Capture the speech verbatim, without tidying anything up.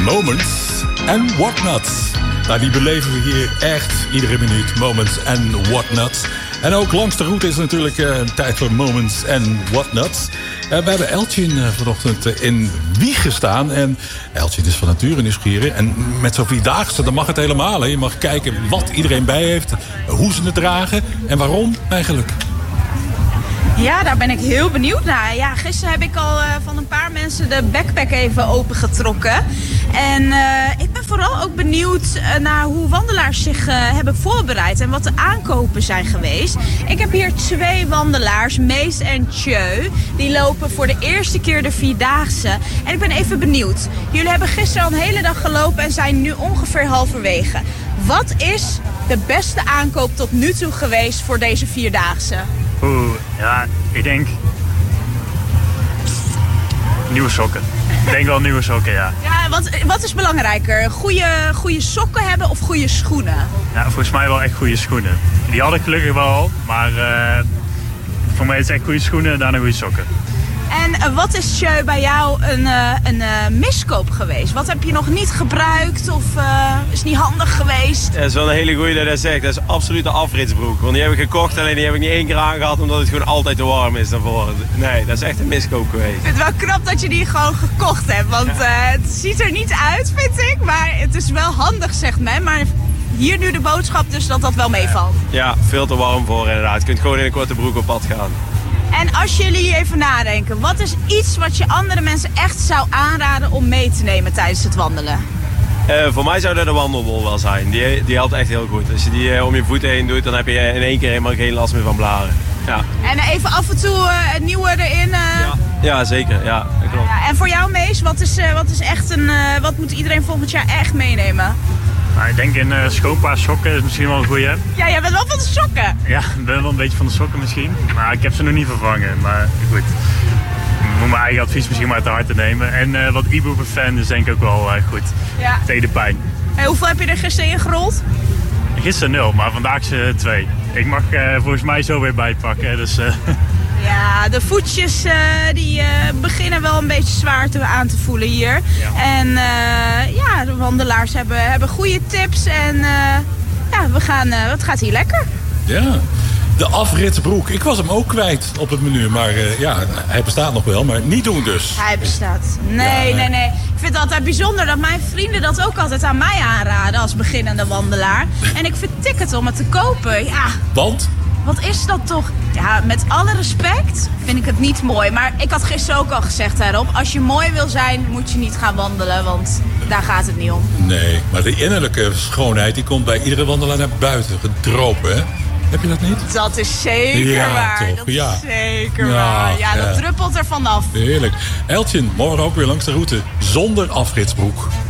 Moments and Whatnots. Nou, die beleven we hier echt iedere minuut. Moments and Whatnots. En ook langs de route is natuurlijk uh, tijd voor Moments and Whatnots. Uh, we hebben Eltjen uh, vanochtend uh, in Wieg gestaan. En Eltjen is van nature nieuwsgierig. En met zo'n vierdaagse, dan mag het helemaal. Hè. Je mag kijken wat iedereen bij heeft. Hoe ze het dragen. En waarom eigenlijk. Ja, daar ben ik heel benieuwd naar. Ja, gisteren heb ik al uh, van een paar mensen de backpack even opengetrokken. En uh, ik ben vooral ook benieuwd uh, naar hoe wandelaars zich uh, hebben voorbereid en wat de aankopen zijn geweest. Ik heb hier twee wandelaars, Mees en Tjeu. Die lopen voor de eerste keer de Vierdaagse. En ik ben even benieuwd. Jullie hebben gisteren al een hele dag gelopen en zijn nu ongeveer halverwege. Wat is de beste aankoop tot nu toe geweest voor deze Vierdaagse? Oeh, ja, ik denk nieuwe sokken. Ik denk wel nieuwe sokken, ja. Ja, wat, wat is belangrijker? Goede, goede sokken hebben of goede schoenen? Ja, volgens mij wel echt goede schoenen. Die had ik gelukkig wel al, maar uh, voor mij is het echt goede schoenen en daarna goede sokken. En uh, wat is Tjeu bij jou een, uh, een uh, miskoop geweest? Wat heb je nog niet gebruikt of uh, is niet handig geweest? Ja, dat is wel een hele goeie dat hij zegt. Dat is absoluut een afritsbroek. Want die heb ik gekocht, alleen die heb ik niet één keer aangehad omdat het gewoon altijd te warm is daarvoor. Nee, dat is echt een miskoop geweest. Ik vind het wel knap dat je die gewoon gekocht hebt. Want uh, het ziet er niet uit, vind ik. Maar het is wel handig, zegt men. Maar hier nu de boodschap dus dat dat wel meevalt. Ja, veel te warm voor inderdaad. Je kunt gewoon in een korte broek op pad gaan. En als jullie even nadenken, wat is iets wat je andere mensen echt zou aanraden om mee te nemen tijdens het wandelen? Uh, voor mij zou dat de wandelbol wel zijn. Die, die helpt echt heel goed. Als je die uh, om je voeten heen doet, dan heb je in één keer helemaal geen last meer van blaren. Ja. En even af en toe uh, het nieuwe erin. Uh... Ja. ja, zeker. Ja, dat klopt. Ja, en voor jou, Mees, wat is, uh, wat is echt een, uh, wat moet iedereen volgend jaar echt meenemen? Nou, ik denk een uh, schoon paar sokken is misschien wel een goeie. Ja, jij bent wel van de sokken. Ja, ik ben wel een beetje van de sokken misschien. Maar ik heb ze nog niet vervangen. Maar goed, ik moet mijn eigen advies misschien maar te harte nemen. En uh, wat ibuprofen is denk ik ook wel uh, goed. Ja. Tegen de pijn. En hoeveel heb je er gisteren ingerold? Gisteren nul, maar vandaag ze twee. Ik mag uh, volgens mij zo weer bijpakken. Dus, uh... Ja, de voetjes uh, die uh, beginnen wel een beetje zwaar te, aan te voelen hier. Ja. En uh, ja, de wandelaars hebben, hebben goede tips. En uh, ja, we gaan, uh, het gaat hier lekker. Ja, de afritsbroek. Ik was hem ook kwijt op het menu. Maar uh, ja, hij bestaat nog wel, maar niet doen dus. Hij bestaat. Nee, ja, nee, nee, nee. Ik vind het altijd bijzonder dat mijn vrienden dat ook altijd aan mij aanraden als beginnende wandelaar. En ik vertik het om het te kopen, ja. Want? Wat is dat toch? Ja, met alle respect vind ik het niet mooi. Maar ik had gisteren ook al gezegd daarop. Als je mooi wil zijn, moet je niet gaan wandelen. Want daar gaat het niet om. Nee, maar de innerlijke schoonheid die komt bij iedere wandelaar naar buiten gedropen, hè? Heb je dat niet? Dat is zeker ja, waar. Toch? Dat ja. is zeker ja, waar. Ja, dat ja. druppelt er vanaf. Heerlijk. Eltjen, morgen ook weer langs de route. Zonder afritsbroek.